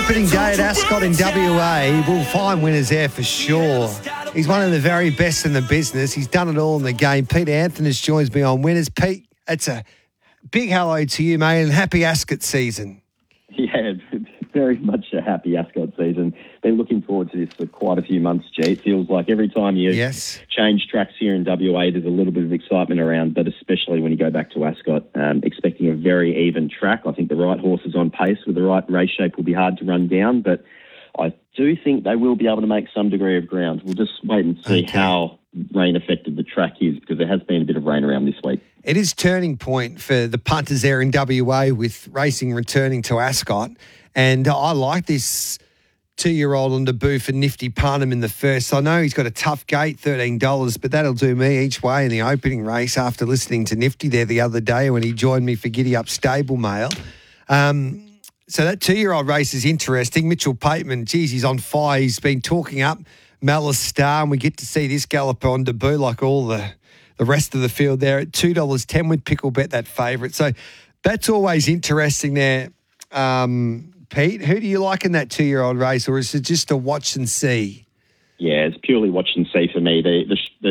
opening day at Ascot in WA. We'll find winners there for sure. He's one of the very best in the business. He's done it all in the game. Pete Anthony joins me on winners. Pete, it's a big hello to you, mate, and happy Ascot season. Yeah, very much a happy Ascot season. Been looking forward to this for quite a few months, G. It feels like every time you change tracks here in WA, there's a little bit of excitement around, but especially when you go back to Ascot, expecting a very even track. I think the right horses on pace with the right race shape will be hard to run down, but I do think they will be able to make some degree of ground. We'll just wait and see how rain affected the track is, because there has been a bit of rain around this week. It is turning point for the punters there in WA with racing returning to Ascot. And I like this 2-year-old on debut for Nifty Parnham in the first. I know he's got a tough gate, $13, but that'll do me each way in the opening race after listening to Nifty there the other day when he joined me for Giddy Up Stable Mail. So that 2-year-old race is interesting. Mitchell Pateman, geez, he's on fire. He's been talking up Malice Star, and we get to see this galloper on debut like all the rest of the field there at $2.10 with Pickle Bet, that favourite. So that's always interesting there. Pete, who do you like in that 2-year-old race, or is it just a watch and see? Yeah, it's purely watch and see for me. The